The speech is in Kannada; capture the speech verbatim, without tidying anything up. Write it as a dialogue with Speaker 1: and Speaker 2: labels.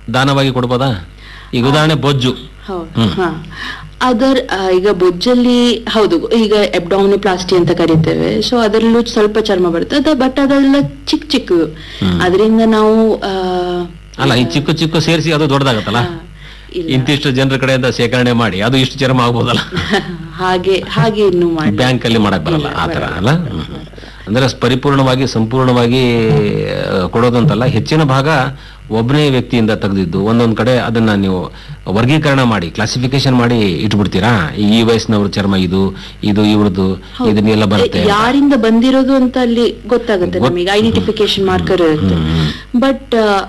Speaker 1: ದಾನವಾಗಿ ಕೊಡ್ಬೋದಾ? ಈಗ ಉದಾಹರಣೆ ಬೊಜ್ಜು.
Speaker 2: ಹೌದು. ಹಾ ಅದರ್ ಈಗ ಬೊಜ್ಜಲ್ಲಿ ಹೌದು, ಈಗ ಎಬ್ಡಾಮಿನೋಪ್ಲಾಸ್ಟಿ ಅಂತ ಕರಿತೇವೆ. ಸೊ ಅದರಲ್ಲೂ ಸ್ವಲ್ಪ ಚರ್ಮ ಬರ್ತದೆ, ಬಟ್ ಅದೆಲ್ಲ ಚಿಕ್ಕ ಚಿಕ್ಕ, ಅದರಿಂದ ನಾವು ಆ
Speaker 1: ಅಲ್ಲ ಈ ಚಿಕ್ಕ ಚಿಕ್ಕ ಸೇರಿಸಿ ಅದು ದೊಡ್ಡದಾಗತ್ತಲ್ಲ, ಇಂತಿಷ್ಟು ಜನರ ಕಡೆಯಿಂದ ಶೇಖರಣೆ ಮಾಡಿ ಅದು ಇಷ್ಟು ಚರ್ಮ ಆಗ್ಬೋದಲ್ಲ.
Speaker 2: ಹಾಗೆ ಹಾಗೆ ಇನ್ನು ಮಾಡಿ
Speaker 1: ಬ್ಯಾಂಕ್ ಅಲ್ಲಿ ಮಾಡಕ್ ಬರಲ್ಲ ಆತರ ಅಲ್ಲ. ಅಂದ್ರೆ ಪರಿಪೂರ್ಣವಾಗಿ ಸಂಪೂರ್ಣವಾಗಿ ಕೊಡೋದಂತಲ್ಲ, ಹೆಚ್ಚಿನ ಭಾಗ ಒಬ್ಬನೇ ವ್ಯಕ್ತಿಯಿಂದ ತೆಗೆದಿದ್ದು ಒಂದೊಂದ್ ಕಡೆ ಅದನ್ನ ನೀವು ವರ್ಗೀಕರಣ ಮಾಡಿ ಕ್ಲಾಸಿಫಿಕೇಶನ್ ಮಾಡಿ ಇಟ್ಬಿಡ್ತೀರಾ. ಈ ವಯಸ್ಸಿನವ್ರ ಚರ್ಮ ಇದು, ಇದು ಇವ್ರದ್ದು, ಇದನ್ನೆಲ್ಲ ಬರುತ್ತೆ,
Speaker 2: ಯಾರಿಂದ ಬಂದಿರೋದು ಅಂತ ಅಲ್ಲಿ ಗೊತ್ತಾಗುತ್ತೆ ನಮಗೆ, ಐಡೆಂಟಿಫಿಕೇಶನ್ ಮಾರ್ಕರ್ ಇರುತ್ತೆ. ಬಟ್